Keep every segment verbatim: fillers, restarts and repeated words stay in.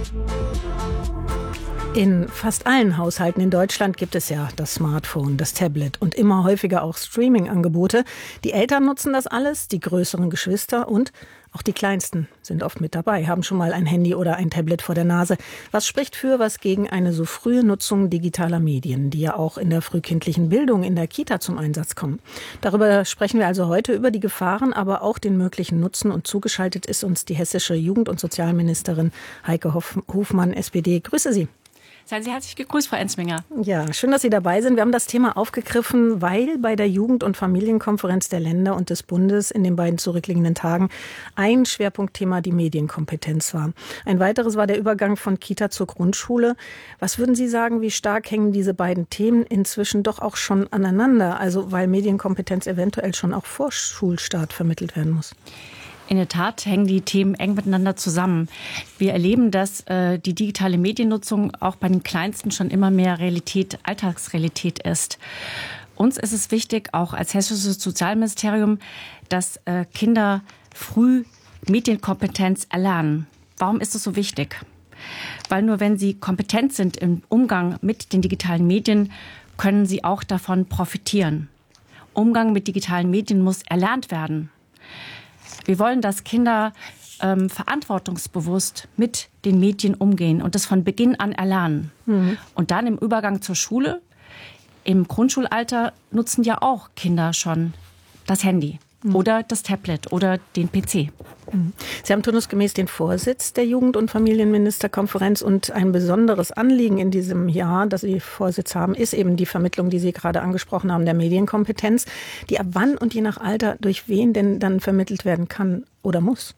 In fast allen Haushalten in Deutschland gibt es ja das Smartphone, das Tablet und immer häufiger auch Streaming-Angebote. Die Eltern nutzen das alles, die größeren Geschwister und auch die Kleinsten sind oft mit dabei, haben schon mal ein Handy oder ein Tablet vor der Nase. Was spricht für, was gegen eine so frühe Nutzung digitaler Medien, die ja auch in der frühkindlichen Bildung in der Kita zum Einsatz kommen? Darüber sprechen wir also heute, über die Gefahren, aber auch den möglichen Nutzen. Und zugeschaltet ist uns die hessische Jugend- und Sozialministerin Heike Hofmann, S P D. Grüße Sie. Seien Sie herzlich gegrüßt, Frau Enzminger. Ja, schön, dass Sie dabei sind. Wir haben das Thema aufgegriffen, weil bei der Jugend- und Familienkonferenz der Länder und des Bundes in den beiden zurückliegenden Tagen ein Schwerpunktthema die Medienkompetenz war. Ein weiteres war der Übergang von Kita zur Grundschule. Was würden Sie sagen, wie stark hängen diese beiden Themen inzwischen doch auch schon aneinander? Also weil Medienkompetenz eventuell schon auch vor Schulstart vermittelt werden muss. In der Tat hängen die Themen eng miteinander zusammen. Wir erleben, dass äh, die digitale Mediennutzung auch bei den Kleinsten schon immer mehr Realität, Alltagsrealität ist. Uns ist es wichtig, auch als hessisches Sozialministerium, dass äh, Kinder früh Medienkompetenz erlernen. Warum ist es so wichtig? Weil nur wenn sie kompetent sind im Umgang mit den digitalen Medien, können sie auch davon profitieren. Umgang mit digitalen Medien muss erlernt werden. Wir wollen, dass Kinder ähm, verantwortungsbewusst mit den Medien umgehen und das von Beginn an erlernen. Mhm. Und dann im Übergang zur Schule, im Grundschulalter nutzen ja auch Kinder schon das Handy mhm. oder das Tablet oder den P C. Mhm. Sie haben turnusgemäß den Vorsitz der Jugend- und Familienministerkonferenz und ein besonderes Anliegen in diesem Jahr, das Sie Vorsitz haben, ist eben die Vermittlung, die Sie gerade angesprochen haben, der Medienkompetenz, die ab wann und je nach Alter durch wen denn dann vermittelt werden kann oder muss.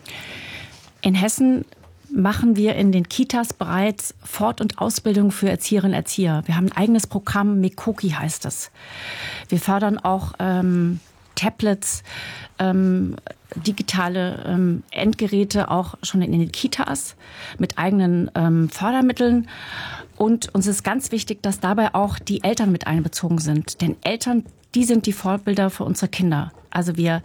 In Hessen machen wir in den Kitas bereits Fort- und Ausbildung für Erzieherinnen und Erzieher. Wir haben ein eigenes Programm, Mekoki heißt es. Wir fördern auch ähm, Tablets, ähm, digitale ähm, Endgeräte auch schon in den Kitas mit eigenen ähm, Fördermitteln. Und uns ist ganz wichtig, dass dabei auch die Eltern mit einbezogen sind. Denn Eltern, die sind die Vorbilder für unsere Kinder. Also wir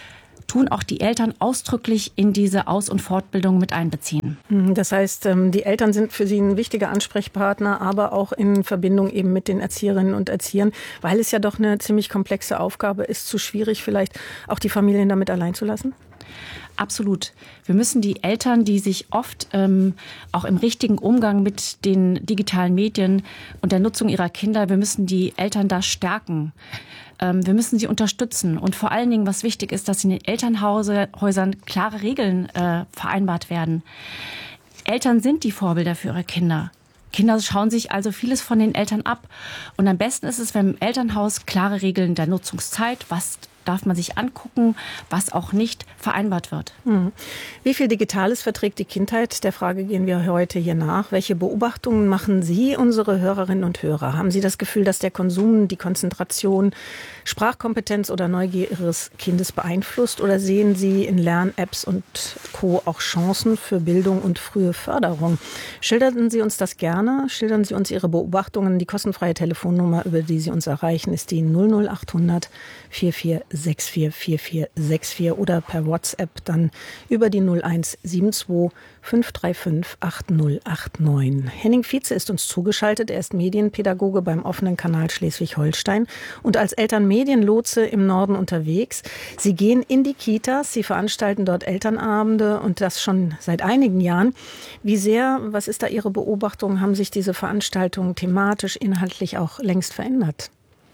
tun auch die Eltern ausdrücklich in diese Aus- und Fortbildung mit einbeziehen. Das heißt, die Eltern sind für Sie ein wichtiger Ansprechpartner, aber auch in Verbindung eben mit den Erzieherinnen und Erziehern, weil es ja doch eine ziemlich komplexe Aufgabe ist, zu schwierig vielleicht auch die Familien damit allein zu lassen? Absolut. Wir müssen die Eltern, die sich oft ähm, auch im richtigen Umgang mit den digitalen Medien und der Nutzung ihrer Kinder, wir müssen die Eltern da stärken. Ähm, wir müssen sie unterstützen. Und vor allen Dingen, was wichtig ist, dass in den Elternhäusern klare Regeln äh, vereinbart werden. Eltern sind die Vorbilder für ihre Kinder. Kinder schauen sich also vieles von den Eltern ab. Und am besten ist es, wenn im Elternhaus klare Regeln der Nutzungszeit, was darf man sich angucken, was auch nicht vereinbart wird. Hm. Wie viel Digitales verträgt die Kindheit? Der Frage gehen wir heute hier nach. Welche Beobachtungen machen Sie, unsere Hörerinnen und Hörer? Haben Sie das Gefühl, dass der Konsum die Konzentration, Sprachkompetenz oder Neugier Ihres Kindes beeinflusst? Oder sehen Sie in Lern-Apps und Co. auch Chancen für Bildung und frühe Förderung? Schildern Sie uns das gerne. Schildern Sie uns Ihre Beobachtungen. Die kostenfreie Telefonnummer, über die Sie uns erreichen, ist die null null acht hundert vier vier sechs vier vier vier sechs vier oder per WhatsApp dann über die null eins sieben zwei fünf drei fünf acht null acht neun. Henning Vietze ist uns zugeschaltet. Er ist Medienpädagoge beim offenen Kanal Schleswig-Holstein und als Elternmedienlotse im Norden unterwegs. Sie gehen in die Kitas, Sie veranstalten dort Elternabende und das schon seit einigen Jahren. Wie sehr, was ist da Ihre Beobachtung, haben sich diese Veranstaltungen thematisch, inhaltlich auch längst verändert?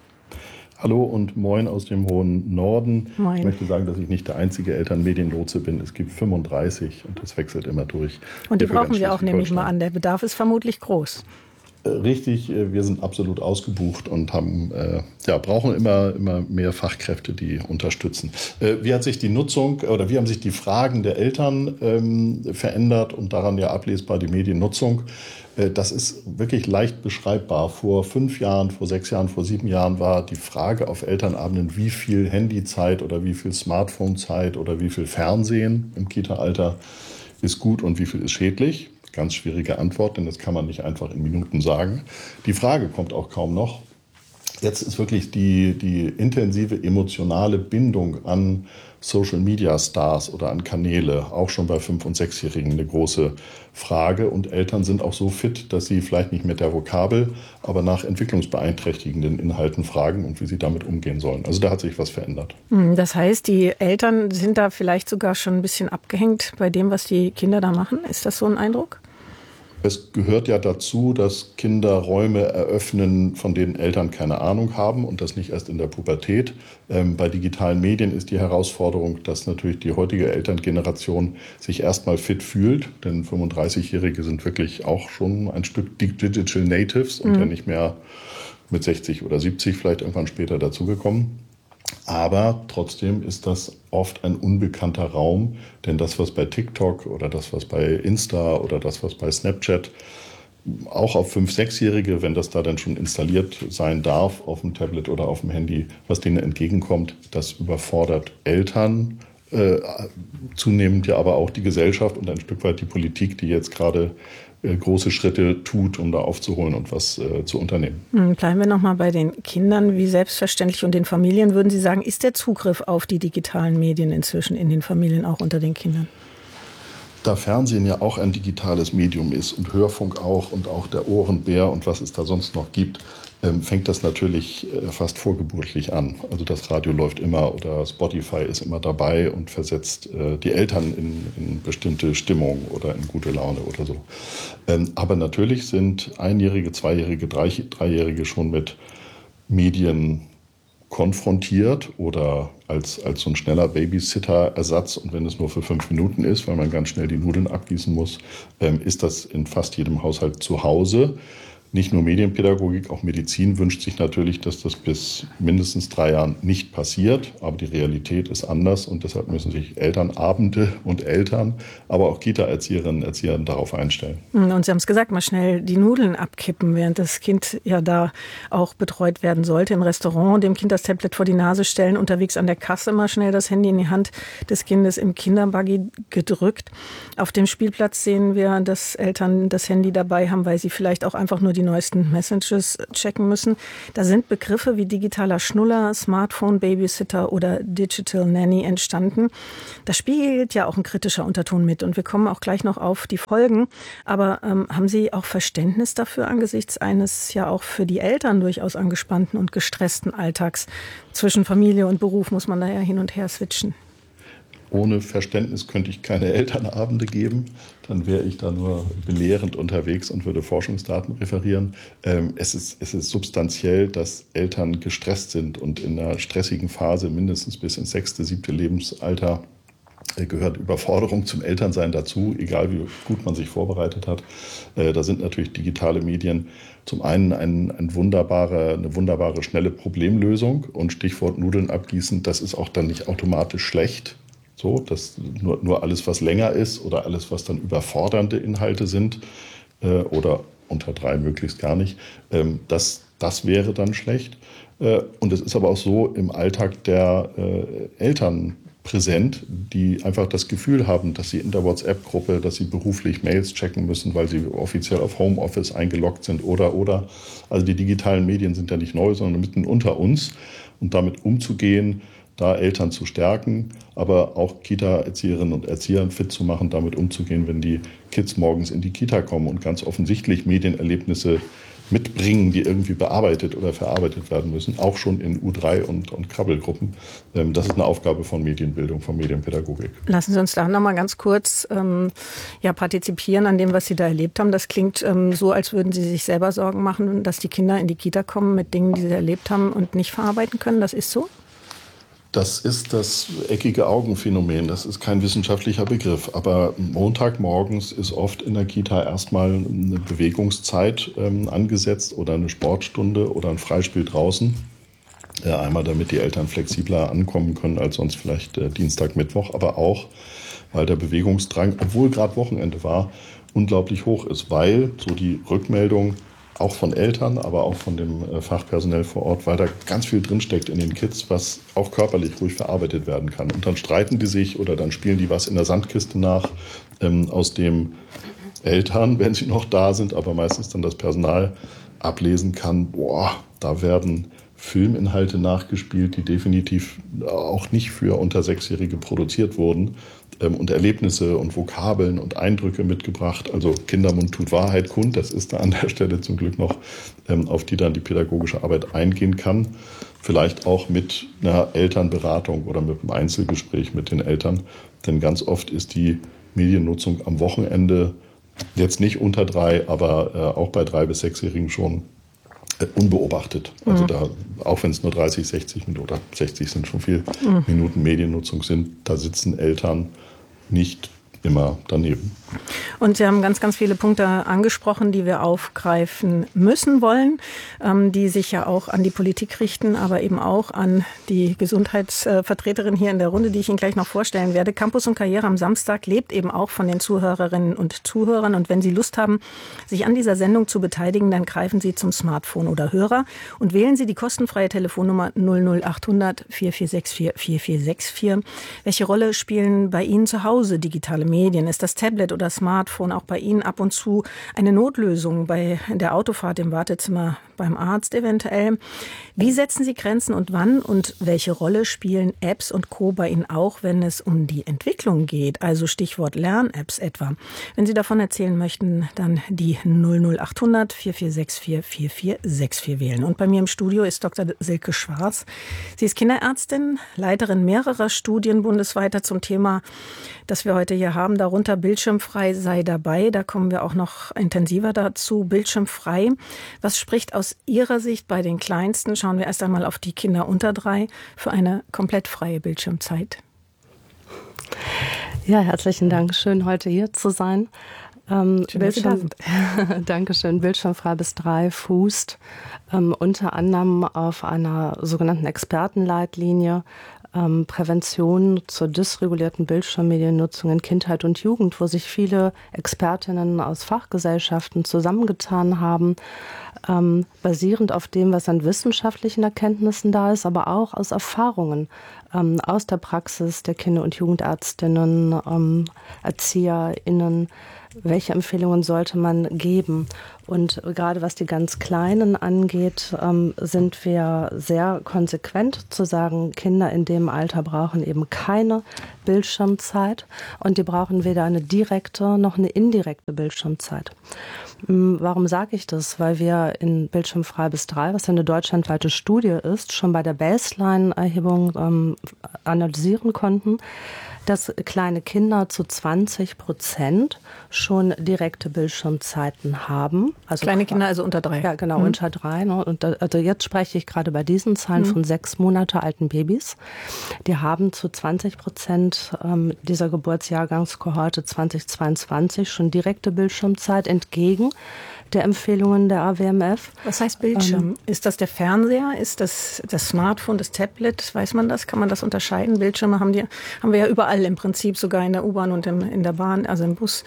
Hallo und moin aus dem hohen Norden. Moin. Ich möchte sagen, dass ich nicht der einzige Elternmedienlotse bin. Es gibt fünfunddreißig und das wechselt immer durch. Und die brauchen wir auch, nehme ich mal an. Der Bedarf ist vermutlich groß. Richtig, wir sind absolut ausgebucht und haben, äh, ja, brauchen immer, immer mehr Fachkräfte, die unterstützen. Äh, wie hat sich die Nutzung oder wie haben sich die Fragen der Eltern ähm, verändert und daran ja ablesbar die Mediennutzung? Äh, das ist wirklich leicht beschreibbar. Vor fünf Jahren, vor sechs Jahren, vor sieben Jahren war die Frage auf Elternabenden, wie viel Handyzeit oder wie viel Smartphonezeit oder wie viel Fernsehen im Kita-Alter ist gut und wie viel ist schädlich. Ganz schwierige Antwort, denn das kann man nicht einfach in Minuten sagen. Die Frage kommt auch kaum noch. Jetzt ist wirklich die, die intensive emotionale Bindung an Social-Media-Stars oder an Kanäle, auch schon bei fünf- und sechsjährigen, eine große Frage. Und Eltern sind auch so fit, dass sie vielleicht nicht mit der Vokabel, aber nach entwicklungsbeeinträchtigenden Inhalten fragen und wie sie damit umgehen sollen. Also da hat sich was verändert. Das heißt, die Eltern sind da vielleicht sogar schon ein bisschen abgehängt bei dem, was die Kinder da machen. Ist das so ein Eindruck? Es gehört ja dazu, dass Kinder Räume eröffnen, von denen Eltern keine Ahnung haben und das nicht erst in der Pubertät. Ähm, bei digitalen Medien ist die Herausforderung, dass natürlich die heutige Elterngeneration sich erstmal fit fühlt, denn fünfunddreißigjährige sind wirklich auch schon ein Stück Digital Natives und mhm. ja nicht mehr mit sechzig oder siebzig vielleicht irgendwann später dazugekommen. Aber trotzdem ist das oft ein unbekannter Raum, denn das, was bei TikTok oder das, was bei Insta oder das, was bei Snapchat auch auf fünf-, sechsjährige, wenn das da dann schon installiert sein darf, auf dem Tablet oder auf dem Handy, was denen entgegenkommt, das überfordert Eltern, äh, zunehmend ja aber auch die Gesellschaft und ein Stück weit die Politik, die jetzt gerade große Schritte tut, um da aufzuholen und was äh, zu unternehmen. Bleiben wir noch mal bei den Kindern, wie selbstverständlich und den Familien. Würden Sie sagen, ist der Zugriff auf die digitalen Medien inzwischen in den Familien auch unter den Kindern? Da Fernsehen ja auch ein digitales Medium ist und Hörfunk auch und auch der Ohrenbär und was es da sonst noch gibt, ähm, fängt das natürlich äh, fast vorgeburtlich an. Also das Radio läuft immer oder Spotify ist immer dabei und versetzt äh, die Eltern in, in bestimmte Stimmung oder in gute Laune oder so. Ähm, aber natürlich sind Einjährige, Zweijährige, Drei, Dreijährige schon mit Medien konfrontiert oder als, als so ein schneller Babysitter-Ersatz. Und wenn es nur für fünf Minuten ist, weil man ganz schnell die Nudeln abgießen muss, ähm, ist das in fast jedem Haushalt zu Hause. Nicht nur Medienpädagogik, auch Medizin wünscht sich natürlich, dass das bis mindestens drei Jahren nicht passiert. Aber die Realität ist anders und deshalb müssen sich Elternabende und Eltern, aber auch Kita-Erzieherinnen und Erzieher darauf einstellen. Und Sie haben es gesagt, mal schnell die Nudeln abkippen, während das Kind ja da auch betreut werden sollte. Im Restaurant dem Kind das Tablet vor die Nase stellen, unterwegs an der Kasse mal schnell das Handy in die Hand des Kindes im Kinderbuggy gedrückt. Auf dem Spielplatz sehen wir, dass Eltern das Handy dabei haben, weil sie vielleicht auch einfach nur die neuesten Messages checken müssen. Da sind Begriffe wie digitaler Schnuller, Smartphone, Babysitter oder Digital Nanny entstanden. Da spielt ja auch ein kritischer Unterton mit und wir kommen auch gleich noch auf die Folgen. Aber ähm, haben Sie auch Verständnis dafür angesichts eines ja auch für die Eltern durchaus angespannten und gestressten Alltags? Zwischen Familie und Beruf muss man da ja hin und her switchen. Ohne Verständnis könnte ich keine Elternabende geben. Dann wäre ich da nur belehrend unterwegs und würde Forschungsdaten referieren. Ähm, es ist, es ist substanziell, dass Eltern gestresst sind und in einer stressigen Phase mindestens bis ins sechste, siebte Lebensalter äh, gehört Überforderung zum Elternsein dazu, egal wie gut man sich vorbereitet hat. Äh, da sind natürlich digitale Medien zum einen ein, ein wunderbare, eine wunderbare, schnelle Problemlösung und Stichwort Nudeln abgießen, das ist auch dann nicht automatisch schlecht. So, dass nur, nur alles, was länger ist oder alles, was dann überfordernde Inhalte sind äh, oder unter drei möglichst gar nicht, ähm, das, das wäre dann schlecht. Äh, und es ist aber auch so im Alltag der äh, Eltern präsent, die einfach das Gefühl haben, dass sie in der WhatsApp-Gruppe, dass sie beruflich Mails checken müssen, weil sie offiziell auf Homeoffice eingeloggt sind oder, oder. Also die digitalen Medien sind ja nicht neu, sondern mitten unter uns. Und damit umzugehen, da Eltern zu stärken, aber auch Kita-Erzieherinnen und Erzieher fit zu machen, damit umzugehen, wenn die Kids morgens in die Kita kommen und ganz offensichtlich Medienerlebnisse mitbringen, die irgendwie bearbeitet oder verarbeitet werden müssen, auch schon in U drei und, und Krabbelgruppen. Das ist eine Aufgabe von Medienbildung, von Medienpädagogik. Lassen Sie uns da noch mal ganz kurz ähm, ja, partizipieren an dem, was Sie da erlebt haben. Das klingt ähm, so, als würden Sie sich selber Sorgen machen, dass die Kinder in die Kita kommen mit Dingen, die sie erlebt haben und nicht verarbeiten können. Das ist so? Das ist das eckige Augenphänomen. Das ist kein wissenschaftlicher Begriff. Aber Montagmorgens ist oft in der Kita erstmal eine Bewegungszeit ähm, angesetzt oder eine Sportstunde oder ein Freispiel draußen. Äh, einmal, damit die Eltern flexibler ankommen können als sonst vielleicht äh, Dienstag, Mittwoch. Aber auch, weil der Bewegungsdrang, obwohl gerade Wochenende war, unglaublich hoch ist. Weil, so die Rückmeldung, auch von Eltern, aber auch von dem äh, Fachpersonal vor Ort, weil da ganz viel drinsteckt in den Kids, was auch körperlich ruhig verarbeitet werden kann. Und dann streiten die sich oder dann spielen die was in der Sandkiste nach, ähm, aus dem Eltern, wenn sie noch da sind, aber meistens dann das Personal ablesen kann, boah, da werden Filminhalte nachgespielt, die definitiv auch nicht für unter Sechsjährige produziert wurden, ähm, und Erlebnisse und Vokabeln und Eindrücke mitgebracht. Also Kindermund tut Wahrheit kund, das ist da an der Stelle zum Glück noch, ähm, auf die dann die pädagogische Arbeit eingehen kann. Vielleicht auch mit einer Elternberatung oder mit einem Einzelgespräch mit den Eltern. Denn ganz oft ist die Mediennutzung am Wochenende jetzt nicht unter drei, aber äh, auch bei drei- bis sechsjährigen schon äh, unbeobachtet. Also mhm. da, auch wenn es nur dreißig, sechzig Minuten oder sechzig sind schon viel mhm. Minuten Mediennutzung sind, da sitzen Eltern nicht immer daneben. Und Sie haben ganz, ganz viele Punkte angesprochen, die wir aufgreifen müssen wollen, ähm, die sich ja auch an die Politik richten, aber eben auch an die Gesundheitsvertreterin hier in der Runde, die ich Ihnen gleich noch vorstellen werde. Campus und Karriere am Samstag lebt eben auch von den Zuhörerinnen und Zuhörern. Und wenn Sie Lust haben, sich an dieser Sendung zu beteiligen, dann greifen Sie zum Smartphone oder Hörer und wählen Sie die kostenfreie Telefonnummer null null acht hundert vier vier sechs vier vier vier sechs vier. Welche Rolle spielen bei Ihnen zu Hause digitale Medien? Ist das Tablet oder Smartphone auch bei Ihnen ab und zu eine Notlösung bei der Autofahrt im Wartezimmer beim Arzt eventuell? Wie setzen Sie Grenzen und wann? Und welche Rolle spielen Apps und Co. bei Ihnen auch, wenn es um die Entwicklung geht? Also Stichwort Lern-Apps etwa. Wenn Sie davon erzählen möchten, dann die null null acht hundert vier vier sechs vier vier vier sechs vier wählen. Und bei mir im Studio ist Doktor Silke Schwarz. Sie ist Kinderärztin, Leiterin mehrerer Studien bundesweit zum Thema, das wir heute hier haben, darunter Bildschirmfrei sei dabei. Da kommen wir auch noch intensiver dazu. Bildschirmfrei. Was spricht aus Ihrer Sicht bei den Kleinsten? Schauen wir erst einmal auf die Kinder unter drei für eine komplett freie Bildschirmzeit. Ja, herzlichen Dank. Schön, heute hier zu sein. Ähm, Schön, Bildschirm, Dankeschön. Bildschirmfrei bis drei fußt ähm, unter anderem auf einer sogenannten Expertenleitlinie ähm, Prävention zur dysregulierten Bildschirmmediennutzung in Kindheit und Jugend, wo sich viele Expertinnen aus Fachgesellschaften zusammengetan haben, ähm, basierend auf dem, was an wissenschaftlichen Erkenntnissen da ist, aber auch aus Erfahrungen ähm, aus der Praxis der Kinder- und Jugendärztinnen, ähm, ErzieherInnen. Welche Empfehlungen sollte man geben? Und gerade was die ganz Kleinen angeht, ähm, sind wir sehr konsequent zu sagen, Kinder in dem Alter brauchen eben keine Bildschirmzeit und die brauchen weder eine direkte noch eine indirekte Bildschirmzeit. Warum sage ich das? Weil wir in Bildschirmfrei bis drei, was eine deutschlandweite Studie ist, schon bei der Baseline-Erhebung ähm, analysieren konnten, dass kleine Kinder zu zwanzig Prozent schon direkte Bildschirmzeiten haben. Also kleine Kinder, also unter drei. Ja, genau, mhm. unter drei. Ne? Und da, also jetzt spreche ich gerade bei diesen Zahlen mhm. von sechs Monate alten Babys. Die haben zu zwanzig Prozent ähm, dieser Geburtsjahrgangskohorte zweitausendzweiundzwanzig schon direkte Bildschirmzeit entgegen der Empfehlungen der A W M F. Was heißt Bildschirm? Ähm, ist das der Fernseher? Ist das das Smartphone, das Tablet? Weiß man das? Kann man das unterscheiden? Bildschirme haben, die, haben wir ja überall im Prinzip, sogar in der U-Bahn und im, in der Bahn, also im Bus.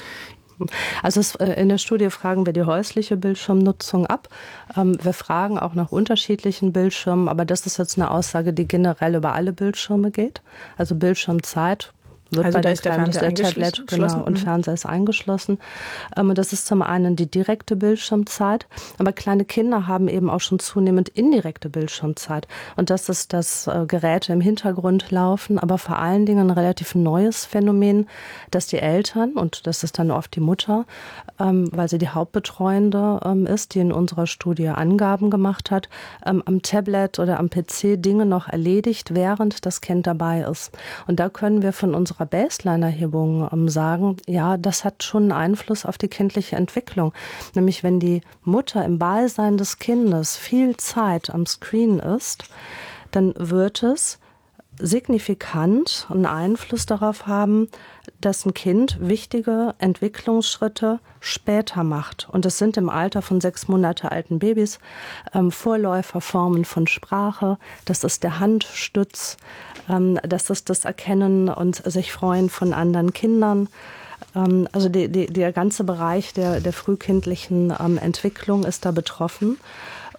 Also es, in der Studie fragen wir die häusliche Bildschirmnutzung ab. Wir fragen auch nach unterschiedlichen Bildschirmen, aber das ist jetzt eine Aussage, die generell über alle Bildschirme geht. Also Bildschirmzeit wird also bei da den ist der Fernseher der Tablet genau, und Fernseher ist eingeschlossen. Und das ist zum einen die direkte Bildschirmzeit, aber kleine Kinder haben eben auch schon zunehmend indirekte Bildschirmzeit. Und das ist, dass Geräte im Hintergrund laufen, aber vor allen Dingen ein relativ neues Phänomen, dass die Eltern, und das ist dann oft die Mutter, weil sie die Hauptbetreuende ist, die in unserer Studie Angaben gemacht hat, am Tablet oder am P C Dinge noch erledigt, während das Kind dabei ist. Und da können wir von unserer Baseline-Erhebung ähm, sagen, ja, das hat schon einen Einfluss auf die kindliche Entwicklung. Nämlich wenn die Mutter im Beisein des Kindes viel Zeit am Screen ist, dann wird es signifikant einen Einfluss darauf haben, dass ein Kind wichtige Entwicklungsschritte später macht. Und das sind im Alter von sechs Monate alten Babys ähm, Vorläuferformen von Sprache. Das ist der Handstütz, ähm, das ist das Erkennen und sich freuen von anderen Kindern. Ähm, also die, die, der ganze Bereich der, der frühkindlichen ähm, Entwicklung ist da betroffen.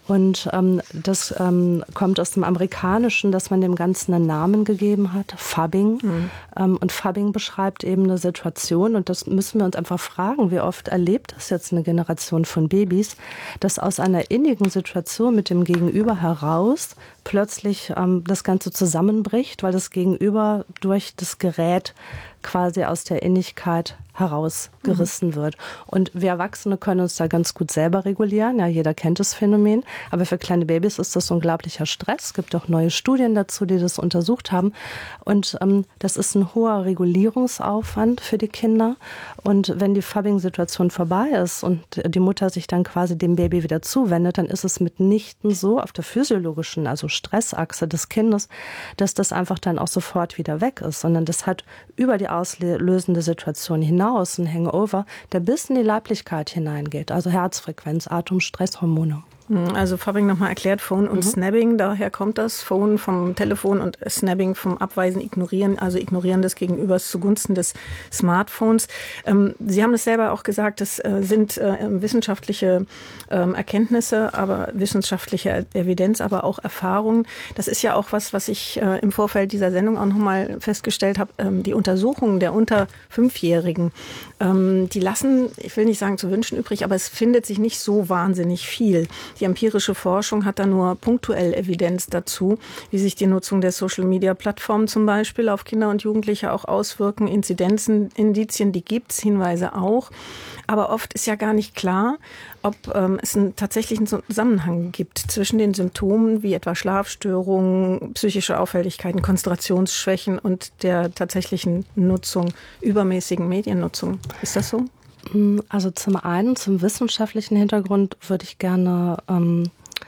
Und ähm, das ähm, kommt aus dem Amerikanischen, dass man dem Ganzen einen Namen gegeben hat, Phubbing. Mhm. Ähm, und Phubbing beschreibt eben eine Situation, und das müssen wir uns einfach fragen, wie oft erlebt das jetzt eine Generation von Babys, dass aus einer innigen Situation mit dem Gegenüber heraus plötzlich ähm, das Ganze zusammenbricht, weil das Gegenüber durch das Gerät quasi aus der Innigkeit herausgerissen mhm. wird. Und wir Erwachsene können uns da ganz gut selber regulieren. Ja, jeder kennt das Phänomen. Aber für kleine Babys ist das unglaublicher Stress. Es gibt auch neue Studien dazu, die das untersucht haben. Und ähm, das ist ein hoher Regulierungsaufwand für die Kinder. Und wenn die Phubbing-Situation vorbei ist und die Mutter sich dann quasi dem Baby wieder zuwendet, dann ist es mitnichten so auf der physiologischen, also Stressachse des Kindes, dass das einfach dann auch sofort wieder weg ist, sondern das hat über die auslösende Situation hinaus ein Hangover, der bis in die Leiblichkeit hineingeht. Also Herzfrequenz, Atem, Stresshormone. Also Phubbing nochmal erklärt, Phone und mhm. Snabbing, daher kommt das. Phone vom Telefon und Snabbing vom Abweisen, Ignorieren, also Ignorieren des Gegenübers zugunsten des Smartphones. Ähm, Sie haben es selber auch gesagt, das äh, sind äh, wissenschaftliche ähm, Erkenntnisse, aber wissenschaftliche Evidenz, aber auch Erfahrungen. Das ist ja auch was, was ich äh, im Vorfeld dieser Sendung auch nochmal festgestellt habe. Ähm, die Untersuchungen der unter Fünfjährigen, ähm, die lassen, ich will nicht sagen zu wünschen übrig, aber es findet sich nicht so wahnsinnig viel. Die empirische Forschung hat da nur punktuell Evidenz dazu, wie sich die Nutzung der Social-Media-Plattformen zum Beispiel auf Kinder und Jugendliche auch auswirken. Inzidenzen, Indizien, die gibt's, Hinweise auch. Aber oft ist ja gar nicht klar, ob ähm, es einen tatsächlichen Zusammenhang gibt zwischen den Symptomen wie etwa Schlafstörungen, psychische Auffälligkeiten, Konzentrationsschwächen und der tatsächlichen Nutzung, übermäßigen Mediennutzung. Ist das so? Also zum einen, zum wissenschaftlichen Hintergrund würde ich gerne ähm,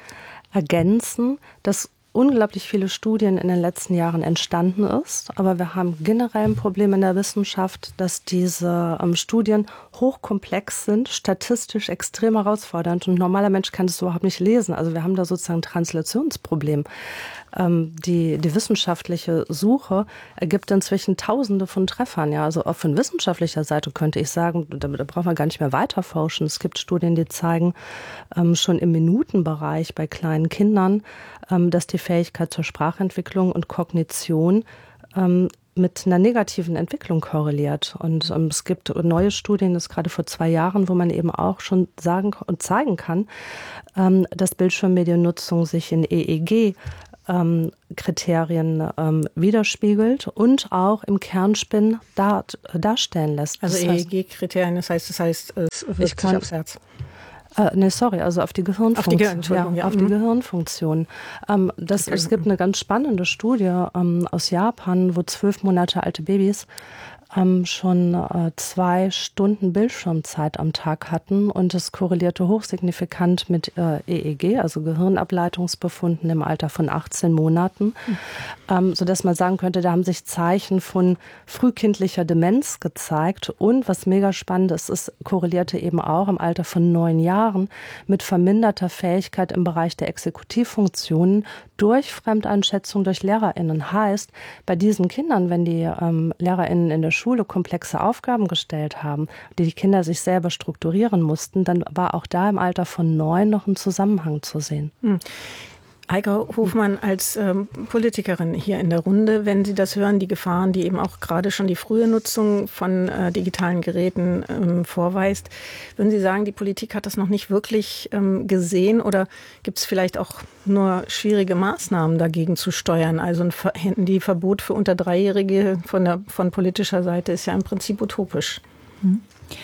ergänzen, dass unglaublich viele Studien in den letzten Jahren entstanden ist. Aber wir haben generell ein Problem in der Wissenschaft, dass diese ähm, Studien hochkomplex sind, statistisch extrem herausfordernd. Und ein normaler Mensch kann das überhaupt nicht lesen. Also wir haben da sozusagen ein Translationsproblem. Ähm, die, die wissenschaftliche Suche ergibt inzwischen Tausende von Treffern. Ja, also auch von wissenschaftlicher Seite könnte ich sagen, da, da braucht man gar nicht mehr weiterforschen. Es gibt Studien, die zeigen ähm, schon im Minutenbereich bei kleinen Kindern, ähm, dass die Fähigkeit zur Sprachentwicklung und Kognition ähm, mit einer negativen Entwicklung korreliert. Und ähm, es gibt neue Studien, das gerade vor zwei Jahren, wo man eben auch schon sagen und zeigen kann, ähm, dass Bildschirmmediennutzung sich in E E G ähm, Kriterien ähm, widerspiegelt und auch im Kernspin dar, darstellen lässt. Also das E E G-Kriterien, das heißt, das heißt, es wirkt ich kann, sich aufs Herz. Äh, nee, sorry, also auf die Gehirnfunktion. Auf die, Entschuldigung, ja, ja. auf die Gehirnfunktion. Ähm, das, okay. Es gibt eine ganz spannende Studie ähm, aus Japan, wo zwölf Monate alte Babys ähm, schon äh, zwei Stunden Bildschirmzeit am Tag hatten und das korrelierte hochsignifikant mit äh, E E G, also Gehirnableitungsbefunden im Alter von achtzehn Monaten, mhm. ähm, sodass man sagen könnte, da haben sich Zeichen von frühkindlicher Demenz gezeigt und was mega spannend ist, es korrelierte eben auch im Alter von neun Jahren mit verminderter Fähigkeit im Bereich der Exekutivfunktionen durch Fremdeinschätzung durch LehrerInnen. Heißt, bei diesen Kindern, wenn die ähm, LehrerInnen in der Schule komplexe Aufgaben gestellt haben, die die Kinder sich selber strukturieren mussten, dann war auch da im Alter von neun noch ein Zusammenhang zu sehen. Hm. Heike Hofmann, als ähm, Politikerin hier in der Runde, wenn Sie das hören, die Gefahren, die eben auch gerade schon die frühe Nutzung von äh, digitalen Geräten ähm, vorweist, würden Sie sagen, die Politik hat das noch nicht wirklich ähm, gesehen oder gibt es vielleicht auch nur schwierige Maßnahmen dagegen zu steuern? Also ein Ver- die Verbot für unter Dreijährige von, der, von politischer Seite ist ja im Prinzip utopisch. Mhm.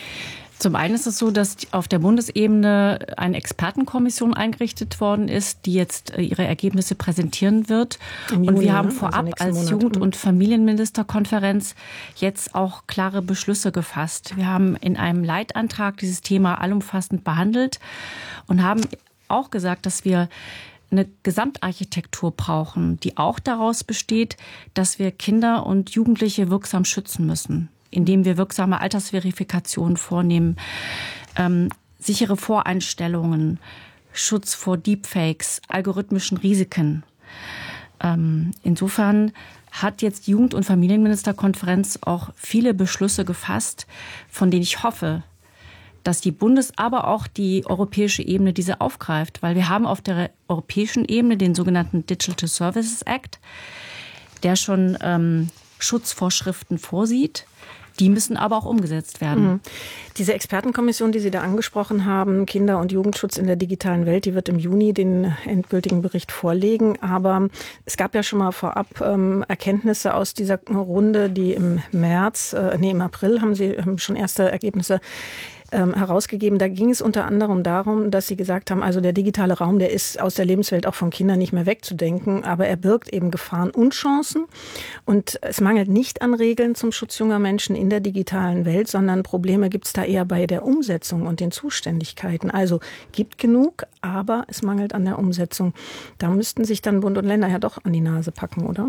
Zum einen ist es so, dass auf der Bundesebene eine Expertenkommission eingerichtet worden ist, die jetzt ihre Ergebnisse präsentieren wird. Juni, und wir haben vorab also als Jugend- und Familienministerkonferenz jetzt auch klare Beschlüsse gefasst. Wir haben in einem Leitantrag dieses Thema allumfassend behandelt und haben auch gesagt, dass wir eine Gesamtarchitektur brauchen, die auch daraus besteht, dass wir Kinder und Jugendliche wirksam schützen müssen, indem wir wirksame Altersverifikationen vornehmen, ähm, sichere Voreinstellungen, Schutz vor Deepfakes, algorithmischen Risiken. Ähm, insofern hat jetzt die Jugend- und Familienministerkonferenz auch viele Beschlüsse gefasst, von denen ich hoffe, dass die Bundes-, aber auch die europäische Ebene diese aufgreift. Weil wir haben auf der europäischen Ebene den sogenannten Digital Services Act, der schon ähm, Schutzvorschriften vorsieht. Die müssen aber auch umgesetzt werden. Mhm. Diese Expertenkommission, die Sie da angesprochen haben, Kinder- und Jugendschutz in der digitalen Welt, die wird im Juni den endgültigen Bericht vorlegen. Aber es gab ja schon mal vorab ähm, Erkenntnisse aus dieser Runde, die im März, äh, nee, im April haben Sie ähm, schon erste Ergebnisse ähm, herausgegeben. Da ging es unter anderem darum, dass Sie gesagt haben, also der digitale Raum, der ist aus der Lebenswelt auch von Kindern nicht mehr wegzudenken, aber er birgt eben Gefahren und Chancen. Und es mangelt nicht an Regeln zum Schutz junger Menschen in der digitalen Welt, sondern Probleme gibt es da eher bei der Umsetzung und den Zuständigkeiten. Also gibt genug, aber es mangelt an der Umsetzung. Da müssten sich dann Bund und Länder ja doch an die Nase packen, oder?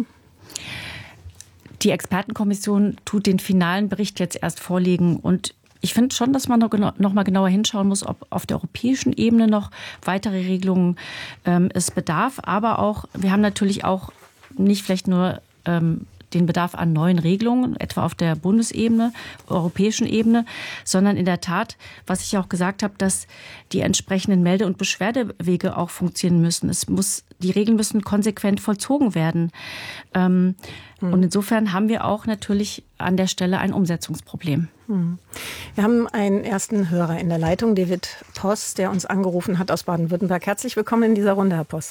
Die Expertenkommission tut den finalen Bericht jetzt erst vorlegen und ich finde schon, dass man noch, genau, noch mal genauer hinschauen muss, ob auf der europäischen Ebene noch weitere Regelungen ähm, es bedarf. Aber auch, wir haben natürlich auch nicht vielleicht nur ähm, den Bedarf an neuen Regelungen, etwa auf der Bundesebene, europäischen Ebene, sondern in der Tat, was ich auch gesagt habe, dass die entsprechenden Melde- und Beschwerdewege auch funktionieren müssen. Es muss, die Regeln müssen konsequent vollzogen werden. Ähm, hm. Und insofern haben wir auch natürlich an der Stelle ein Umsetzungsproblem. Hm. Wir haben einen ersten Hörer in der Leitung, David Poss, der uns angerufen hat aus Baden-Württemberg. Herzlich willkommen in dieser Runde, Herr Poss.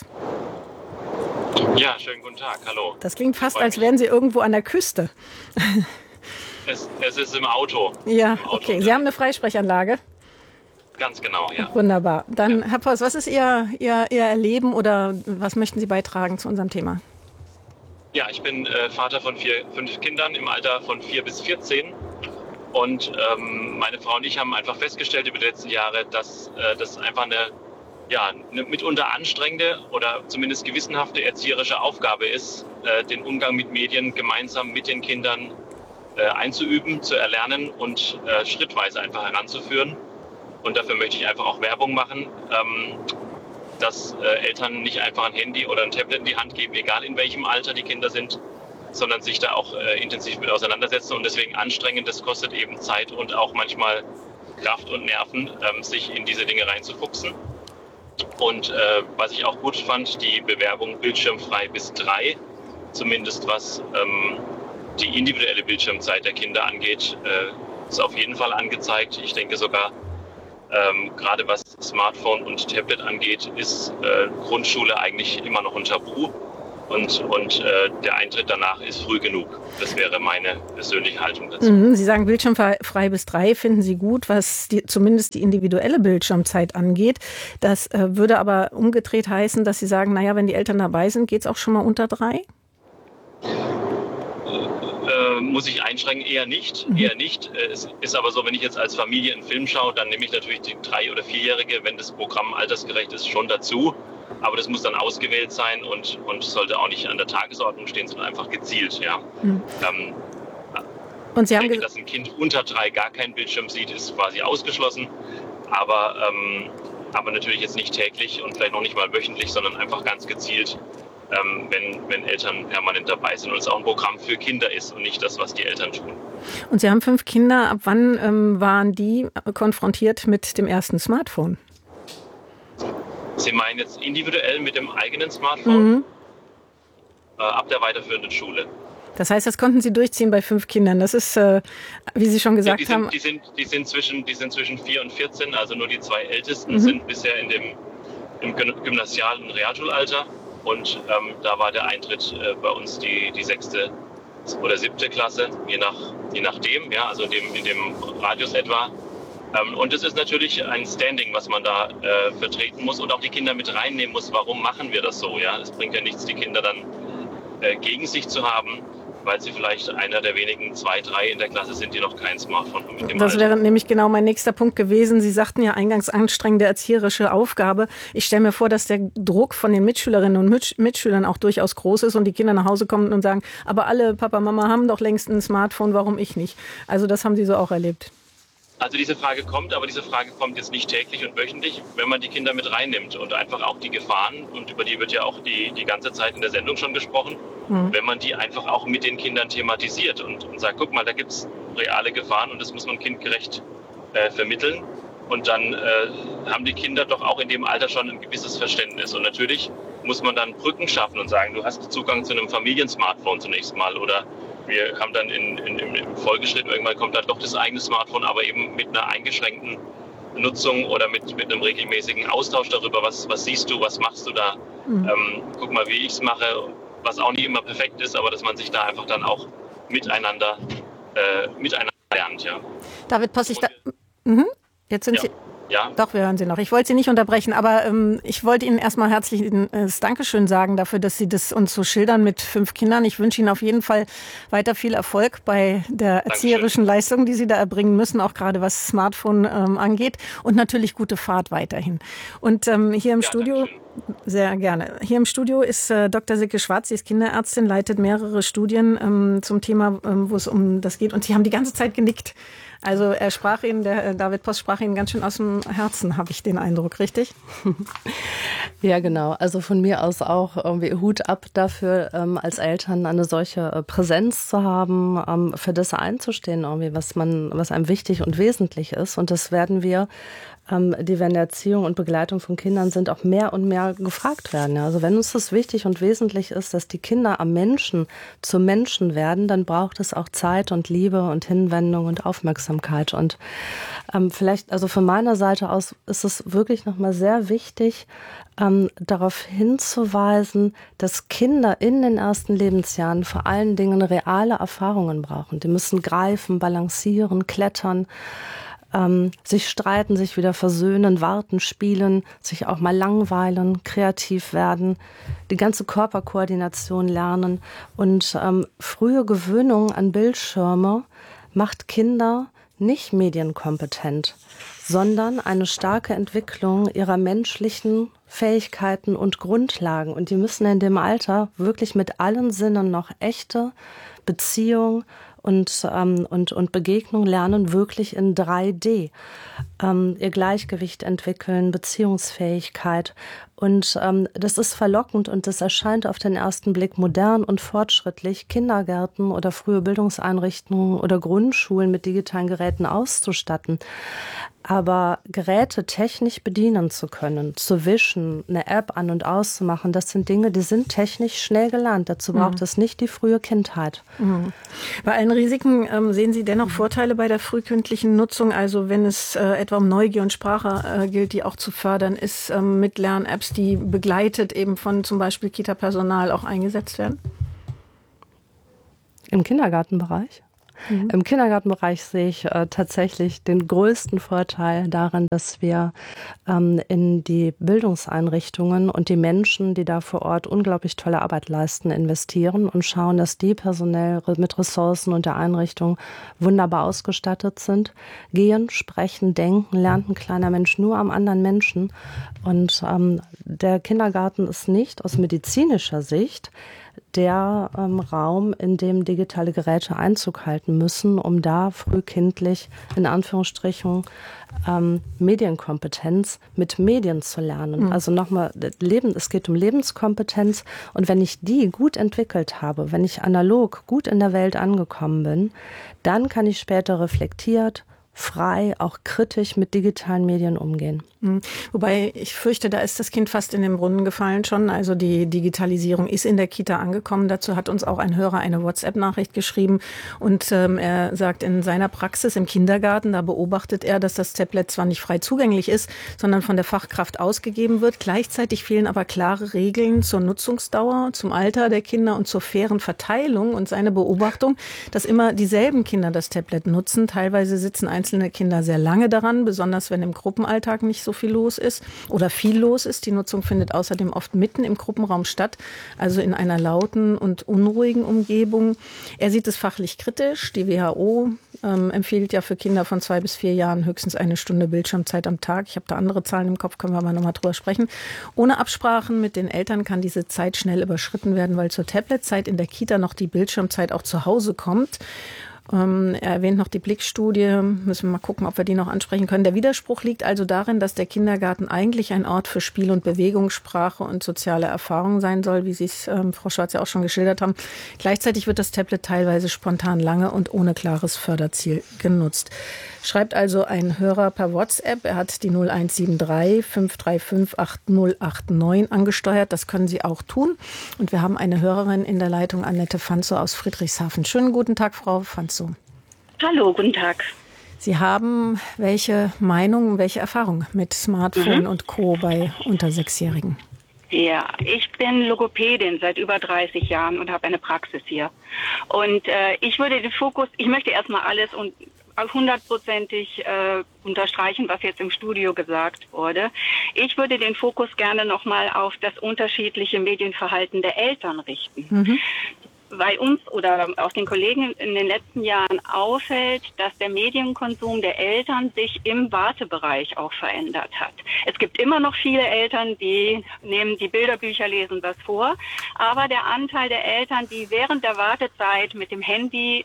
Ja, schönen guten Tag, hallo. Das klingt fast, als wären Sie irgendwo an der Küste. Es, es ist im Auto. Ja, Im Auto. Okay. Sie haben eine Freisprechanlage? Ganz genau, ja. Wunderbar. Dann, ja. Herr Poss, was ist Ihr, Ihr, Ihr Erleben oder was möchten Sie beitragen zu unserem Thema? Ja, ich bin äh, Vater von vier, fünf Kindern im Alter von vier bis vierzehn. Und ähm, meine Frau und ich haben einfach festgestellt über die letzten Jahre, dass äh, das einfach eine ja, eine mitunter anstrengende oder zumindest gewissenhafte erzieherische Aufgabe ist, äh, den Umgang mit Medien gemeinsam mit den Kindern äh, einzuüben, zu erlernen und äh, schrittweise einfach heranzuführen. Und dafür möchte ich einfach auch Werbung machen, ähm, dass äh, Eltern nicht einfach ein Handy oder ein Tablet in die Hand geben, egal in welchem Alter die Kinder sind, sondern sich da auch äh, intensiv mit auseinandersetzen und deswegen anstrengend, das kostet eben Zeit und auch manchmal Kraft und Nerven, ähm, sich in diese Dinge reinzufuchsen. Und äh, was ich auch gut fand, die Bewerbung bildschirmfrei bis drei, zumindest was ähm, die individuelle Bildschirmzeit der Kinder angeht, äh, ist auf jeden Fall angezeigt. Ich denke sogar, ähm, gerade was Smartphone und Tablet angeht, ist äh, Grundschule eigentlich immer noch ein Tabu. Und, und äh, der Eintritt danach ist früh genug. Das wäre meine persönliche Haltung dazu. Mhm, Sie sagen, bildschirmfrei bis drei finden Sie gut, was die, zumindest die individuelle Bildschirmzeit angeht. Das äh, würde aber umgedreht heißen, dass Sie sagen, naja, wenn die Eltern dabei sind, geht es auch schon mal unter drei? Äh, muss ich einschränken? Eher nicht. Mhm. Eher nicht. Es ist aber so, wenn ich jetzt als Familie einen Film schaue, dann nehme ich natürlich die drei- oder vierjährige, wenn das Programm altersgerecht ist, schon dazu. Aber das muss dann ausgewählt sein und, und sollte auch nicht an der Tagesordnung stehen, sondern einfach gezielt. Ja. Mhm. Ähm, und Sie haben ich denke, dass ein Kind unter drei gar keinen Bildschirm sieht, ist quasi ausgeschlossen. Aber, ähm, aber natürlich jetzt nicht täglich und vielleicht noch nicht mal wöchentlich, sondern einfach ganz gezielt, ähm, wenn, wenn Eltern permanent dabei sind und es auch ein Programm für Kinder ist und nicht das, was die Eltern tun. Und Sie haben fünf Kinder. Ab wann ähm, waren die konfrontiert mit dem ersten Smartphone? Sie meinen jetzt individuell mit dem eigenen Smartphone? Mhm. Äh, ab der weiterführenden Schule. Das heißt, das konnten Sie durchziehen bei fünf Kindern. Das ist, äh, wie Sie schon gesagt ja, die sind, haben... Die sind, die, sind zwischen, die sind zwischen vier und vierzehn, also nur die zwei Ältesten mhm. sind bisher in dem, im Gymnasial- und Realschulalter. Und ähm, da war der Eintritt äh, bei uns die, die sechste oder siebte Klasse, je, nach, je nachdem, ja, also in dem, in dem Radius etwa. Ähm, und es ist natürlich ein Standing, was man da äh, vertreten muss und auch die Kinder mit reinnehmen muss. Warum machen wir das so? Ja, es bringt ja nichts, die Kinder dann äh, gegen sich zu haben, weil sie vielleicht einer der wenigen zwei, drei in der Klasse sind, die noch kein Smartphone haben. Mit dem das Alter. Wäre nämlich genau mein nächster Punkt gewesen. Sie sagten ja eingangs anstrengende erzieherische Aufgabe. Ich stelle mir vor, dass der Druck von den Mitschülerinnen und Mitsch- Mitschülern auch durchaus groß ist und die Kinder nach Hause kommen und sagen, aber alle Papa, Mama haben doch längst ein Smartphone, warum ich nicht? Also das haben Sie so auch erlebt. Also diese Frage kommt, aber diese Frage kommt jetzt nicht täglich und wöchentlich, wenn man die Kinder mit reinnimmt und einfach auch die Gefahren, und über die wird ja auch die, die ganze Zeit in der Sendung schon gesprochen, mhm. wenn man die einfach auch mit den Kindern thematisiert und, und sagt, guck mal, da gibt es reale Gefahren und das muss man kindgerecht äh, vermitteln. Und dann äh, haben die Kinder doch auch in dem Alter schon ein gewisses Verständnis. Und natürlich muss man dann Brücken schaffen und sagen, du hast Zugang zu einem Familiensmartphone zunächst mal. Oder wir haben dann in, in, im Folgeschritt, irgendwann kommt dann doch das eigene Smartphone, aber eben mit einer eingeschränkten Nutzung oder mit, mit einem regelmäßigen Austausch darüber, was, was siehst du, was machst du da. Mhm. Ähm, guck mal, wie ich es mache, was auch nicht immer perfekt ist, aber dass man sich da einfach dann auch miteinander, äh, miteinander lernt. Ja. David Poss, ich da... Mhm. Jetzt sind ja. Sie... Ja. Doch, wir hören Sie noch. Ich wollte Sie nicht unterbrechen, aber ähm, ich wollte Ihnen erstmal herzlich äh, Dankeschön sagen dafür, dass Sie das uns so schildern mit fünf Kindern. Ich wünsche Ihnen auf jeden Fall weiter viel Erfolg bei der Dankeschön. erzieherischen Leistung, die Sie da erbringen müssen, auch gerade was Smartphone ähm, angeht, und natürlich gute Fahrt weiterhin. Und ähm, hier im ja, Studio... Dankeschön. Sehr gerne. Hier im Studio ist äh, Doktor Silke Schwarz, sie ist Kinderärztin, leitet mehrere Studien ähm, zum Thema, ähm, wo es um das geht. Und Sie haben die ganze Zeit genickt. Also er sprach Ihnen, der äh, David Poss sprach Ihnen ganz schön aus dem Herzen, habe ich den Eindruck, richtig? Ja, genau. Also von mir aus auch irgendwie Hut ab dafür, ähm, als Eltern eine solche äh, Präsenz zu haben, ähm, für das einzustehen, irgendwie, was man, was einem wichtig und wesentlich ist. Und das werden wir, ähm, die wir in der Erziehung und Begleitung von Kindern sind, auch mehr und mehr gefragt werden. Ja. Also wenn uns das wichtig und wesentlich ist, dass die Kinder am Menschen zu Menschen werden, dann braucht es auch Zeit und Liebe und Hinwendung und Aufmerksamkeit. Und ähm, vielleicht, also von meiner Seite aus ist es wirklich nochmal sehr wichtig, ähm, darauf hinzuweisen, dass Kinder in den ersten Lebensjahren vor allen Dingen reale Erfahrungen brauchen. Die müssen greifen, balancieren, klettern, ähm, sich streiten, sich wieder versöhnen, warten, spielen, sich auch mal langweilen, kreativ werden, die ganze Körperkoordination lernen. Und ähm, frühe Gewöhnung an Bildschirme macht Kinder nicht medienkompetent, sondern eine starke Entwicklung ihrer menschlichen Fähigkeiten und Grundlagen. Und die müssen in dem Alter wirklich mit allen Sinnen noch echte Beziehung und, ähm, und, und Begegnung lernen, wirklich in drei D. Ähm, ihr Gleichgewicht entwickeln, Beziehungsfähigkeit. Und ähm, das ist verlockend und das erscheint auf den ersten Blick modern und fortschrittlich, Kindergärten oder frühe Bildungseinrichtungen oder Grundschulen mit digitalen Geräten auszustatten. Aber Geräte technisch bedienen zu können, zu wischen, eine App an- und auszumachen, das sind Dinge, die sind technisch schnell gelernt. Dazu braucht mhm. es nicht die frühe Kindheit. Mhm. Bei allen Risiken ähm, sehen Sie dennoch Vorteile bei der frühkindlichen Nutzung? Also wenn es äh, etwa um Neugier und Sprache äh, gilt, die auch zu fördern ist, ähm, mit Lern-Apps, die begleitet eben von zum Beispiel Kita-Personal auch eingesetzt werden? Im Kindergartenbereich? Mhm. Im Kindergartenbereich sehe ich äh, tatsächlich den größten Vorteil darin, dass wir ähm, in die Bildungseinrichtungen und die Menschen, die da vor Ort unglaublich tolle Arbeit leisten, investieren und schauen, dass die personell mit Ressourcen und der Einrichtung wunderbar ausgestattet sind. Gehen, sprechen, denken, lernt ein kleiner Mensch nur am anderen Menschen. Und ähm, der Kindergarten ist nicht aus medizinischer Sicht der ähm, Raum, in dem digitale Geräte Einzug halten müssen, um da frühkindlich in Anführungsstrichen ähm, Medienkompetenz mit Medien zu lernen. Mhm. Also nochmal, Leben, es geht um Lebenskompetenz und wenn ich die gut entwickelt habe, wenn ich analog gut in der Welt angekommen bin, dann kann ich später reflektiert, frei, auch kritisch mit digitalen Medien umgehen. Wobei ich fürchte, da ist das Kind fast in den Brunnen gefallen schon. Also die Digitalisierung ist in der Kita angekommen. Dazu hat uns auch ein Hörer eine WhatsApp-Nachricht geschrieben. Und ähm, er sagt, in seiner Praxis im Kindergarten, da beobachtet er, dass das Tablet zwar nicht frei zugänglich ist, sondern von der Fachkraft ausgegeben wird. Gleichzeitig fehlen aber klare Regeln zur Nutzungsdauer, zum Alter der Kinder und zur fairen Verteilung. Und seine Beobachtung, dass immer dieselben Kinder das Tablet nutzen. Teilweise sitzen einzelne Kinder sehr lange daran, besonders wenn im Gruppenalltag nicht so viel los ist oder viel los ist. Die Nutzung findet außerdem oft mitten im Gruppenraum statt, also in einer lauten und unruhigen Umgebung. Er sieht es fachlich kritisch. Die W H O ähm, empfiehlt ja für Kinder von zwei bis vier Jahren höchstens eine Stunde Bildschirmzeit am Tag. Ich habe da andere Zahlen im Kopf, können wir aber nochmal drüber sprechen. Ohne Absprachen mit den Eltern kann diese Zeit schnell überschritten werden, weil zur Tabletzeit in der Kita noch die Bildschirmzeit auch zu Hause kommt. Ähm, er erwähnt noch die Blick-Studie. Müssen wir mal gucken, ob wir die noch ansprechen können. Der Widerspruch liegt also darin, dass der Kindergarten eigentlich ein Ort für Spiel und Bewegung, Sprache und soziale Erfahrung sein soll, wie Sie es, ähm, Frau Schwarz, ja auch schon geschildert haben. Gleichzeitig wird das Tablet teilweise spontan lange und ohne klares Förderziel genutzt. Schreibt also ein Hörer per WhatsApp. Er hat die null eins sieben drei fünf drei fünf acht null acht neun angesteuert. Das können Sie auch tun. Und wir haben eine Hörerin in der Leitung, Annette Fanzow aus Friedrichshafen. Schönen guten Tag, Frau Fanzow. Hallo, guten Tag. Sie haben welche Meinung, welche Erfahrung mit Smartphone mhm. und Co. bei unter Sechsjährigen? Ja, ich bin Logopädin seit über dreißig Jahren und habe eine Praxis hier. Und äh, ich würde den Fokus, ich möchte erstmal alles und hundertprozentig äh, unterstreichen, was jetzt im Studio gesagt wurde. Ich würde den Fokus gerne nochmal auf das unterschiedliche Medienverhalten der Eltern richten. Mhm. Weil uns oder auch den Kollegen in den letzten Jahren auffällt, dass der Medienkonsum der Eltern sich im Wartebereich auch verändert hat. Es gibt immer noch viele Eltern, die nehmen die Bilderbücher, lesen was vor, aber der Anteil der Eltern, die während der Wartezeit mit dem Handy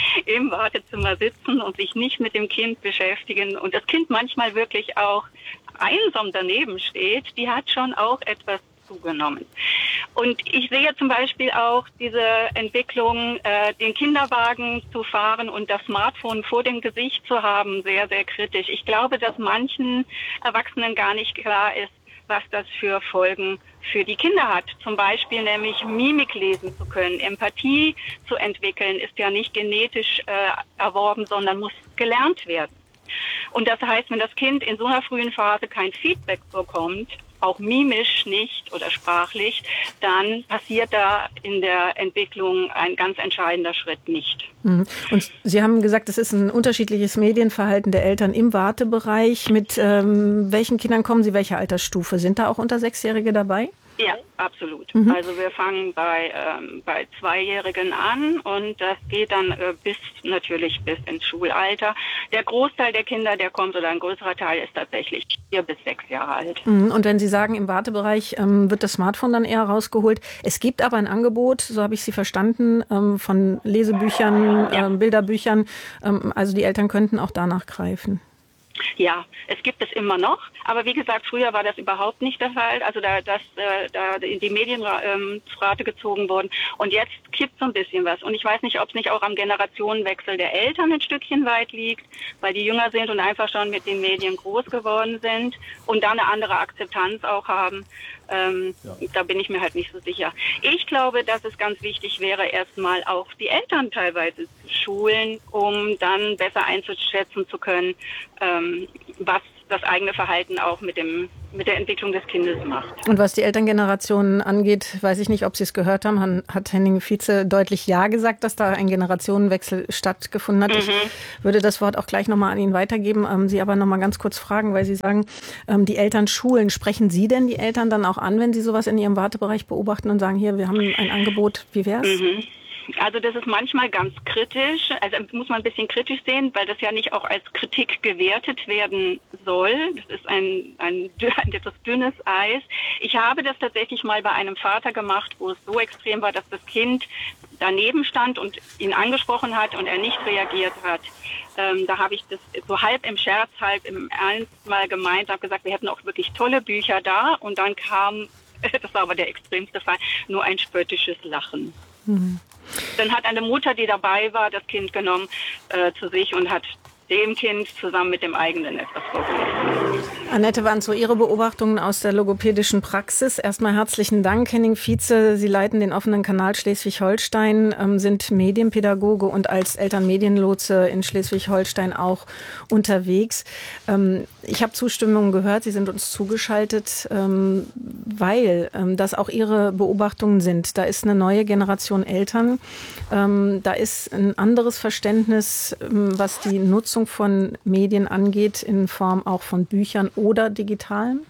im Wartezimmer sitzen und sich nicht mit dem Kind beschäftigen und das Kind manchmal wirklich auch einsam daneben steht, die hat schon auch etwas zugenommen. Und ich sehe zum Beispiel auch diese Entwicklung, äh, den Kinderwagen zu fahren und das Smartphone vor dem Gesicht zu haben, sehr, sehr kritisch. Ich glaube, dass manchen Erwachsenen gar nicht klar ist, was das für Folgen für die Kinder hat. Zum Beispiel nämlich Mimik lesen zu können. Empathie zu entwickeln ist ja nicht genetisch äh, erworben, sondern muss gelernt werden. Und das heißt, wenn das Kind in so einer frühen Phase kein Feedback bekommt, auch mimisch nicht oder sprachlich, dann passiert da in der Entwicklung ein ganz entscheidender Schritt nicht. Und Sie haben gesagt, es ist ein unterschiedliches Medienverhalten der Eltern im Wartebereich. Mit ähm, welchen Kindern kommen Sie, welche Altersstufe? Sind da auch unter Sechsjährige dabei? Ja, absolut. Mhm. Also wir fangen bei ähm, bei Zweijährigen an und das geht dann äh, bis natürlich bis ins Schulalter. Der Großteil der Kinder, der kommt, oder ein größerer Teil, ist tatsächlich vier bis sechs Jahre alt. Mhm. Und wenn Sie sagen, im Wartebereich ähm, wird das Smartphone dann eher rausgeholt. Es gibt aber ein Angebot, so habe ich Sie verstanden, ähm, von Lesebüchern, ja. ähm, Bilderbüchern. Ähm, also die Eltern könnten auch danach greifen. Ja, es gibt es immer noch, aber wie gesagt, früher war das überhaupt nicht der Fall, also da, dass äh, da in die Medien ähm, zu Rate gezogen wurden und jetzt kippt so ein bisschen was und ich weiß nicht, ob es nicht auch am Generationenwechsel der Eltern ein Stückchen weit liegt, weil die jünger sind und einfach schon mit den Medien groß geworden sind und da eine andere Akzeptanz auch haben. Ähm, ja. Da bin ich mir halt nicht so sicher. Ich glaube, dass es ganz wichtig wäre, erstmal auch die Eltern teilweise zu schulen, um dann besser einzuschätzen zu können, ähm, was das eigene Verhalten auch mit dem mit der Entwicklung des Kindes macht. Und was die Elterngenerationen angeht, weiß ich nicht, ob Sie es gehört haben, hat Henning Vize deutlich Ja gesagt, dass da ein Generationenwechsel stattgefunden hat. Mhm. Ich würde das Wort auch gleich nochmal an ihn weitergeben, ähm, Sie aber nochmal ganz kurz fragen, weil Sie sagen, ähm, die Eltern schulen. Sprechen Sie denn die Eltern dann auch an, wenn Sie sowas in Ihrem Wartebereich beobachten und sagen, hier, wir haben ein Angebot, wie wär's? Mhm. Also das ist manchmal ganz kritisch, also muss man ein bisschen kritisch sehen, weil das ja nicht auch als Kritik gewertet werden soll. Das ist ein, ein, ein etwas dünnes Eis. Ich habe das tatsächlich mal bei einem Vater gemacht, wo es so extrem war, dass das Kind daneben stand und ihn angesprochen hat und er nicht reagiert hat. Ähm, da habe ich das so halb im Scherz, halb im Ernst mal gemeint, habe gesagt, wir hätten auch wirklich tolle Bücher da und dann kam, das war aber der extremste Fall, nur ein spöttisches Lachen. Mhm. Dann hat eine Mutter, die dabei war, das Kind genommen äh, zu sich und hat dem Kind zusammen mit dem eigenen etwas vorgelesen. Annette Fanzow, Ihre Beobachtungen aus der logopädischen Praxis. Erstmal herzlichen Dank, Henning Vize. Sie leiten den offenen Kanal Schleswig-Holstein, ähm, sind Medienpädagoge und als Elternmedienlotse in Schleswig-Holstein auch unterwegs. Ähm, ich habe Zustimmung gehört, Sie sind uns zugeschaltet, ähm, weil ähm, das auch Ihre Beobachtungen sind. Da ist eine neue Generation Eltern, ähm, da ist ein anderes Verständnis, ähm, was die Nutzung von Medien angeht, in Form auch von Büchern oder digitalen?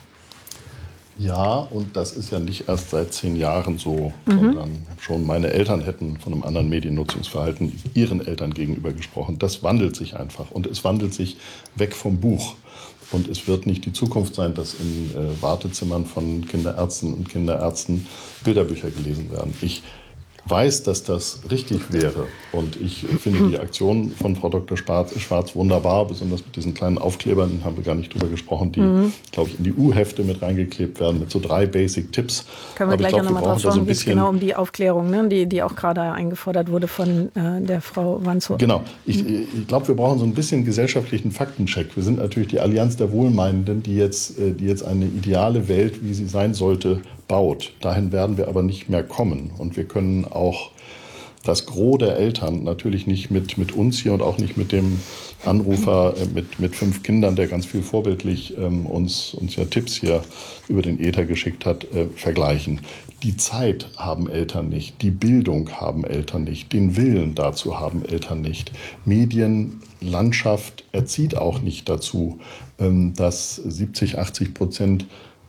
Ja, und das ist ja nicht erst seit zehn Jahren so, mhm. sondern schon meine Eltern hätten von einem anderen Mediennutzungsverhalten ihren Eltern gegenüber gesprochen. Das wandelt sich einfach und es wandelt sich weg vom Buch. Und es wird nicht die Zukunft sein, dass in äh, Wartezimmern von Kinderärzten und Kinderärzten Bilderbücher gelesen werden. Ich weiß, dass das richtig wäre. Und ich finde die Aktion von Frau Doktor Schwarz wunderbar, besonders mit diesen kleinen Aufklebern, haben wir gar nicht drüber gesprochen, die, mhm. glaube ich, in die U-Hefte mit reingeklebt werden, mit so drei Basic-Tipps. Können wir Aber gleich ich glaub, noch mal drauf schauen, so ein geht es genau um die Aufklärung, ne? die, die auch gerade eingefordert wurde von äh, der Frau Wanzow. Genau. Ich, ich glaube, wir brauchen so ein bisschen gesellschaftlichen Faktencheck. Wir sind natürlich die Allianz der Wohlmeinenden, die jetzt, die jetzt eine ideale Welt, wie sie sein sollte, baut. Dahin werden wir aber nicht mehr kommen. Und wir können auch das Gros der Eltern natürlich nicht mit, mit uns hier und auch nicht mit dem Anrufer äh, mit, mit fünf Kindern, der ganz viel vorbildlich ähm, uns, uns ja Tipps hier über den Äther geschickt hat, äh, vergleichen. Die Zeit haben Eltern nicht, die Bildung haben Eltern nicht, den Willen dazu haben Eltern nicht. Medienlandschaft erzieht auch nicht dazu, ähm, dass siebzig, achtzig Prozent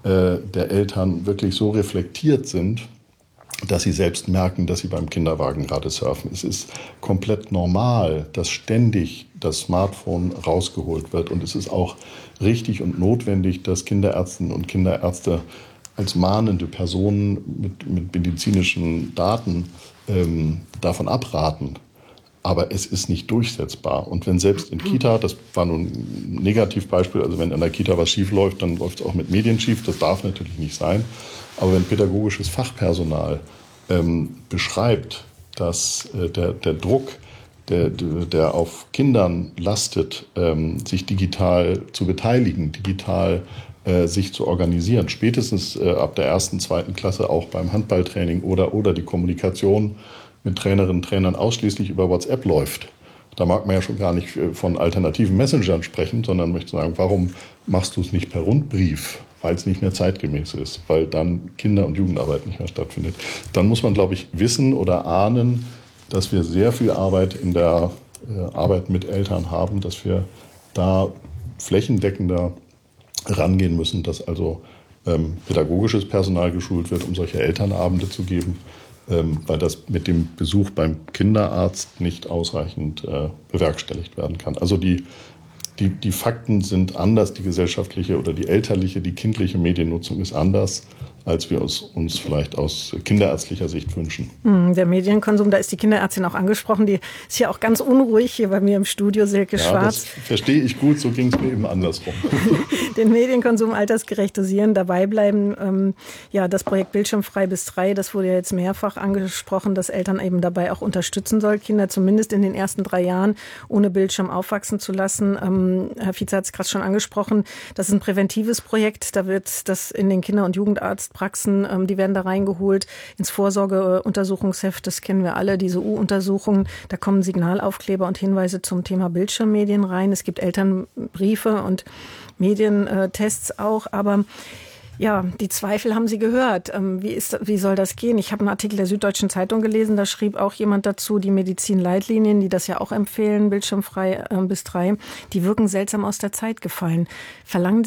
der Eltern wirklich so reflektiert sind, dass sie selbst merken, dass sie beim Kinderwagen gerade surfen. Es ist komplett normal, dass ständig das Smartphone rausgeholt wird. Und es ist auch richtig und notwendig, dass Kinderärztinnen und Kinderärzte als mahnende Personen mit, mit medizinischen Daten ähm, davon abraten. Aber es ist nicht durchsetzbar. Und wenn selbst in Kita, das war nun ein Negativbeispiel, also wenn in der Kita was schief läuft, dann läuft es auch mit Medien schief. Das darf natürlich nicht sein. Aber wenn pädagogisches Fachpersonal ähm, beschreibt, dass äh, der, der Druck, der, der auf Kindern lastet, ähm, sich digital zu beteiligen, digital äh, sich zu organisieren, spätestens äh, ab der ersten, zweiten Klasse auch beim Handballtraining oder, oder die Kommunikation mit Trainerinnen und Trainern ausschließlich über WhatsApp läuft. Da mag man ja schon gar nicht von alternativen Messengern sprechen, sondern möchte sagen, warum machst du es nicht per Rundbrief? Weil es nicht mehr zeitgemäß ist, weil dann Kinder- und Jugendarbeit nicht mehr stattfindet. Dann muss man, glaube ich, wissen oder ahnen, dass wir sehr viel Arbeit in der äh, Arbeit mit Eltern haben, dass wir da flächendeckender rangehen müssen, dass also ähm, pädagogisches Personal geschult wird, um solche Elternabende zu geben, ähm, weil das mit dem Besuch beim Kinderarzt nicht ausreichend äh, bewerkstelligt werden kann. Also die, die, die Fakten sind anders, die gesellschaftliche oder die elterliche, die kindliche Mediennutzung ist anders, als wir uns, uns vielleicht aus kinderärztlicher Sicht wünschen. Der Medienkonsum, da ist die Kinderärztin auch angesprochen, die ist ja auch ganz unruhig hier bei mir im Studio, Silke ja, Schwarz. Das verstehe ich gut, so ging es mir eben andersrum. Den Medienkonsum altersgerecht dosieren, dabei bleiben. Ähm, ja, das Projekt Bildschirmfrei bis drei, das wurde ja jetzt mehrfach angesprochen, dass Eltern eben dabei auch unterstützen soll, Kinder zumindest in den ersten drei Jahren ohne Bildschirm aufwachsen zu lassen. Ähm, Herr Vize hat es gerade schon angesprochen, das ist ein präventives Projekt, da wird das in den Kinder- und Jugendarzt Praxen, die werden da reingeholt ins Vorsorgeuntersuchungsheft, das kennen wir alle, diese U-Untersuchungen, da kommen Signalaufkleber und Hinweise zum Thema Bildschirmmedien rein. Es gibt Elternbriefe und Medientests auch, aber ja, die Zweifel haben Sie gehört. Wie ist, wie soll das gehen? Ich habe einen Artikel der Süddeutschen Zeitung gelesen, da schrieb auch jemand dazu, die Medizinleitlinien, die das ja auch empfehlen, bildschirmfrei bis drei, die wirken seltsam aus der Zeit gefallen. Verlangen